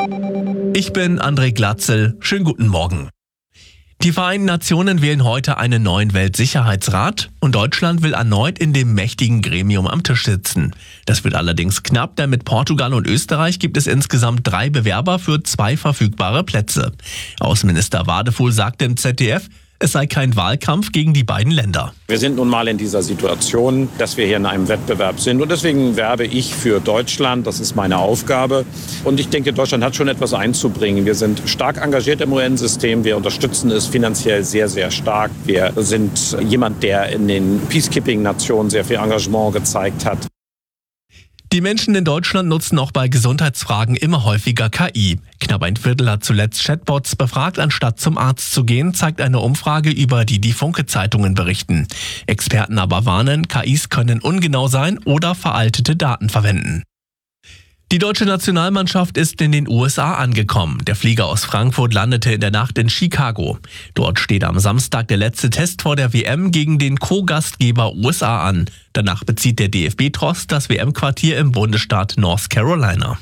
Ich bin André Glatzel. Schönen guten Morgen. Die Vereinten Nationen wählen heute einen neuen Weltsicherheitsrat und Deutschland will erneut in dem mächtigen Gremium am Tisch sitzen. Das wird allerdings knapp, denn mit Portugal und Österreich gibt es insgesamt 3 Bewerber für 2 verfügbare Plätze. Außenminister Wadefuhl sagte im ZDF, es sei kein Wahlkampf gegen die beiden Länder. Wir sind nun mal in dieser Situation, dass wir hier in einem Wettbewerb sind. Und deswegen werbe ich für Deutschland. Das ist meine Aufgabe. Und ich denke, Deutschland hat schon etwas einzubringen. Wir sind stark engagiert im UN-System. Wir unterstützen es finanziell sehr, sehr stark. Wir sind jemand, der in den Peacekeeping-Nationen sehr viel Engagement gezeigt hat. Die Menschen in Deutschland nutzen auch bei Gesundheitsfragen immer häufiger KI. Knapp ein Viertel hat zuletzt Chatbots befragt, anstatt zum Arzt zu gehen, zeigt eine Umfrage, über die Funke-Zeitungen berichten. Experten aber warnen, KIs können ungenau sein oder veraltete Daten verwenden. Die deutsche Nationalmannschaft ist in den USA angekommen. Der Flieger aus Frankfurt landete in der Nacht in Chicago. Dort steht am Samstag der letzte Test vor der WM gegen den Co-Gastgeber USA an. Danach bezieht der DFB-Tross das WM-Quartier im Bundesstaat North Carolina.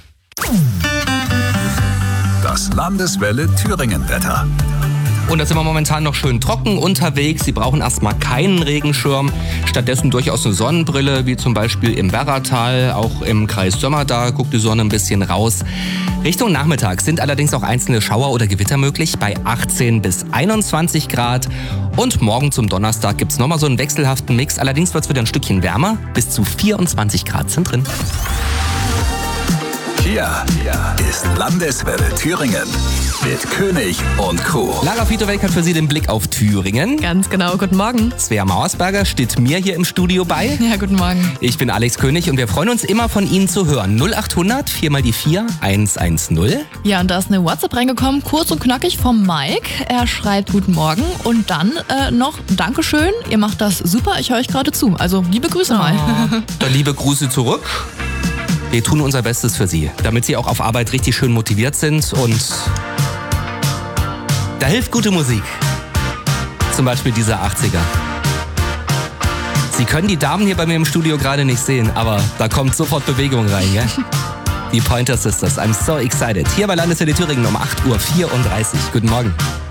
Das Landeswelle Thüringen-Wetter. Und da sind wir momentan noch schön trocken unterwegs. Sie brauchen erstmal keinen Regenschirm. Stattdessen durchaus eine Sonnenbrille, wie zum Beispiel im Werratal. Auch im Kreis Sömmer, da guckt die Sonne ein bisschen raus. Richtung Nachmittag sind allerdings auch einzelne Schauer oder Gewitter möglich bei 18 bis 21 Grad. Und morgen zum Donnerstag gibt's nochmal so einen wechselhaften Mix. Allerdings wird's wieder ein Stückchen wärmer. Bis zu 24 Grad sind drin. Hier ist Landeswelle Thüringen mit König und Co. Lara Fitowek hat für Sie den Blick auf Thüringen. Ganz genau, guten Morgen. Svea Mauersberger steht mir hier im Studio bei. Ja, guten Morgen. Ich bin Alex König und wir freuen uns immer von Ihnen zu hören. 0800 4 mal die 4 110. Ja, und da ist eine WhatsApp reingekommen, kurz und knackig vom Mike. Er schreibt guten Morgen und dann noch Dankeschön, ihr macht das super, ich höre euch gerade zu. Also liebe Grüße mal. Dann liebe Grüße zurück. Wir tun unser Bestes für Sie, damit Sie auch auf Arbeit richtig schön motiviert sind und da hilft gute Musik. Zum Beispiel dieser 80er. Sie können die Damen hier bei mir im Studio gerade nicht sehen, aber da kommt sofort Bewegung rein, gell? Die Pointer Sisters, I'm so excited. Hier bei Landeswelle Thüringen um 8.34 Uhr. Guten Morgen.